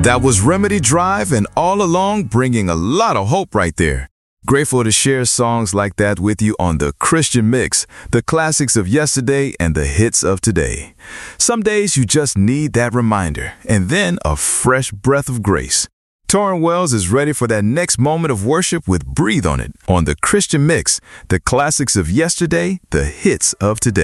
That was Remedy Drive, and all along bringing a lot of hope right there. Grateful to share songs like that with you on the Christian Mix, the classics of yesterday and the hits of today. Some days you just need that reminder, and then a fresh breath of grace. Torrin Wells is ready for that next moment of worship with Breathe on It on the Christian Mix, the classics of yesterday, the hits of today.